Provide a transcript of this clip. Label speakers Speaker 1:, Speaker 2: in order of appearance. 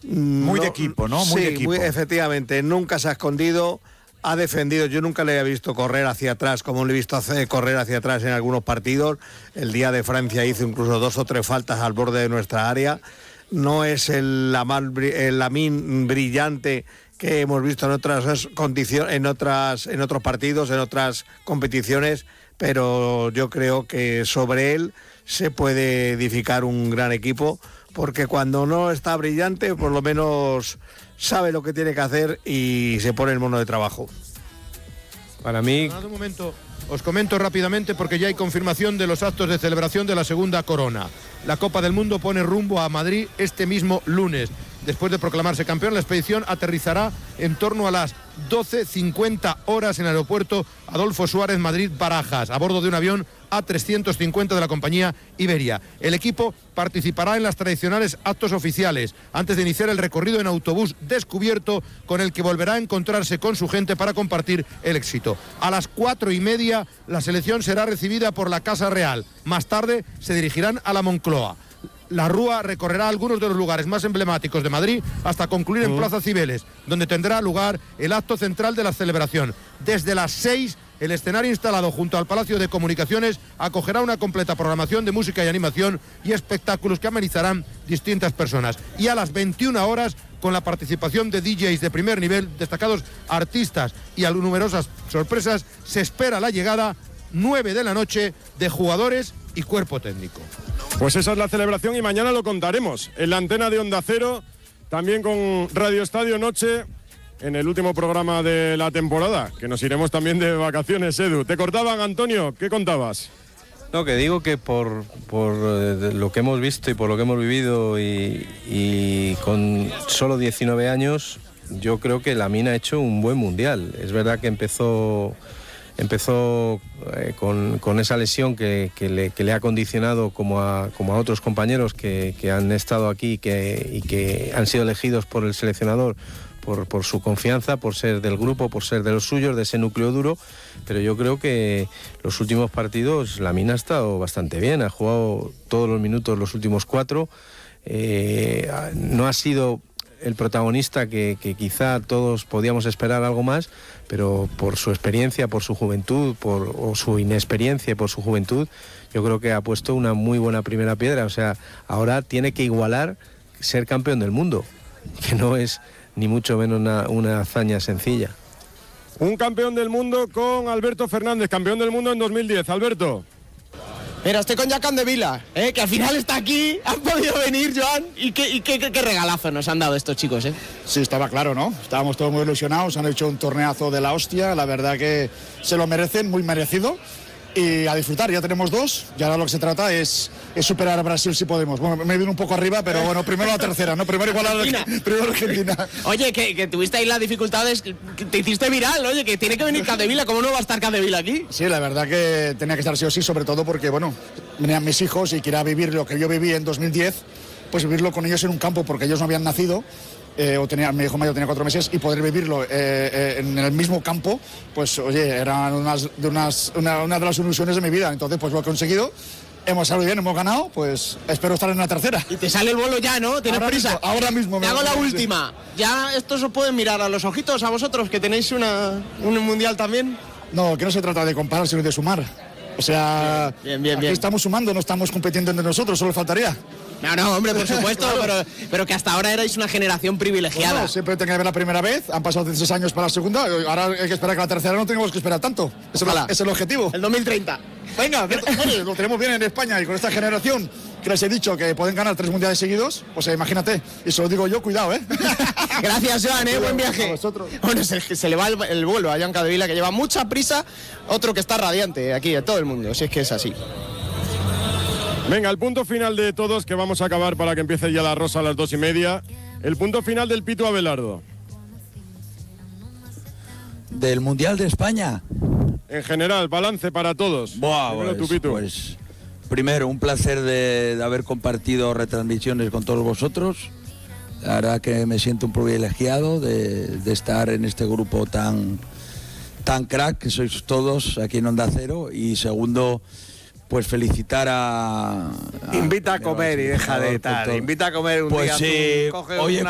Speaker 1: Muy de equipo, ¿no? Muy de equipo.
Speaker 2: Efectivamente, nunca se ha escondido, ha defendido. Yo nunca le he visto correr hacia atrás como le he visto correr hacia atrás en algunos partidos. El día de Francia hizo incluso 2 o 3 faltas al borde de nuestra área. No es el Lamine brillante que hemos visto en otras condiciones, en otros partidos, en otras competiciones, pero yo creo que sobre él se puede edificar un gran equipo, porque cuando no está brillante, por lo menos sabe lo que tiene que hacer y se pone el mono de trabajo.
Speaker 3: Para mí...
Speaker 4: Un momento, os comento rápidamente porque ya hay confirmación de los actos de celebración de la segunda corona. La Copa del Mundo pone rumbo a Madrid este mismo lunes. Después de proclamarse campeón, la expedición aterrizará en torno a las 12:50 horas en el aeropuerto Adolfo Suárez Madrid-Barajas, a bordo de un avión A350 de la compañía Iberia. El equipo participará en las tradicionales actos oficiales, antes de iniciar el recorrido en autobús descubierto, con el que volverá a encontrarse con su gente para compartir el éxito. A las 4:30 la selección será recibida por la Casa Real. Más tarde se dirigirán a la Moncloa. La Rúa recorrerá algunos de los lugares más emblemáticos de Madrid hasta concluir en Plaza Cibeles, donde tendrá lugar el acto central de la celebración. Desde las 6, el escenario instalado junto al Palacio de Comunicaciones acogerá una completa programación de música y animación y espectáculos que amenizarán distintas personas. Y a las 21 horas, con la participación de DJs de primer nivel, destacados artistas y numerosas sorpresas, se espera la llegada 9 de la noche de jugadores y cuerpo técnico.
Speaker 3: Pues esa es la celebración y mañana lo contaremos en la antena de Onda Cero, también con Radio Estadio Noche, en el último programa de la temporada, que nos iremos también de vacaciones, Edu. ¿Te cortaban, Antonio? ¿Qué contabas?
Speaker 5: No, que digo que por lo que hemos visto y por lo que hemos vivido y con solo 19 años, yo creo que Lamine ha hecho un buen mundial. Es verdad que empezó con esa lesión que le ha condicionado como a otros compañeros que han estado aquí y que han sido elegidos por el seleccionador por su confianza, por ser del grupo, por ser de los suyos, de ese núcleo duro, pero yo creo que los últimos partidos Lamine ha estado bastante bien, ha jugado todos los minutos, los últimos 4, no ha sido el protagonista que quizá todos podíamos esperar algo más, pero por su experiencia, por su juventud, o su inexperiencia y por su juventud, yo creo que ha puesto una muy buena primera piedra. O sea, ahora tiene que igualar ser campeón del mundo, que no es ni mucho menos una hazaña sencilla.
Speaker 3: Un campeón del mundo con Alberto Fernández, campeón del mundo en 2010. Alberto.
Speaker 6: Mira, estoy con Jack Andevila, que al final está aquí, han podido venir, Joan, y qué regalazo nos han dado estos chicos,
Speaker 7: Sí, estaba claro, ¿no? Estábamos todos muy ilusionados, han hecho un torneazo de la hostia, la verdad que se lo merecen, muy merecido, y a disfrutar, ya tenemos 2, y ahora lo que se trata es superar a Brasil si podemos. Bueno, me vino un poco arriba, pero bueno, primero la tercera, ¿no? Primero igual primero Argentina.
Speaker 6: Oye, que tuviste ahí las dificultades, que te hiciste viral, oye, que tiene que venir Capdevila, ¿cómo no va a estar Capdevila aquí?
Speaker 7: Sí, la verdad que tenía que estar sí o sí, sobre todo porque, bueno, venían mis hijos y quería vivir lo que yo viví en 2010, pues vivirlo con ellos en un campo, porque ellos no habían nacido. Mi hijo mayor tenía 4 meses y poder vivirlo en el mismo campo, pues oye, era una de las ilusiones de mi vida. Entonces pues lo he conseguido, hemos salido bien, hemos ganado, pues espero estar en la tercera.
Speaker 6: Y te sale el vuelo ya, ¿no? ¿Tienes prisa?
Speaker 7: Ahora mismo.
Speaker 6: Te hago la última. ¿Ya estos os pueden mirar a los ojitos a vosotros, que tenéis un mundial también?
Speaker 7: No, que no se trata de comparar, sino de sumar. O sea,
Speaker 6: bien.
Speaker 7: Aquí estamos sumando, no estamos compitiendo entre nosotros, solo faltaría.
Speaker 6: No, hombre, por supuesto, pero que hasta ahora erais una generación privilegiada.
Speaker 7: Bueno, siempre tenía que ver la primera vez, han pasado 16 años para la segunda, ahora hay que esperar que la tercera no tengamos que esperar tanto. Ese es el objetivo.
Speaker 6: El 2030.
Speaker 7: Venga, lo tenemos bien en España y con esta generación que les he dicho que pueden ganar 3 mundiales seguidos, pues imagínate, y se lo digo yo, cuidado,
Speaker 6: Gracias, Joan, buen viaje.
Speaker 7: A vosotros.
Speaker 6: Bueno, se le va el vuelo a Joan Capdevila, que lleva mucha prisa, otro que está radiante aquí de todo el mundo, si es que es así.
Speaker 3: Venga, el punto final de todos, que vamos a acabar para que empiece ya la rosa a las 2:30. El punto final del Pitu Abelardo.
Speaker 8: ¿Del Mundial de España?
Speaker 3: En general, balance para todos.
Speaker 8: Pues primero, un placer de haber compartido retransmisiones con todos vosotros. La verdad que me siento un privilegiado de estar en este grupo tan crack que sois todos aquí en Onda Cero. Y segundo, pues felicitar a
Speaker 2: invita a comer y deja de tal. Invita a comer un día.
Speaker 8: Pues sí,
Speaker 2: coge
Speaker 8: oye,
Speaker 2: una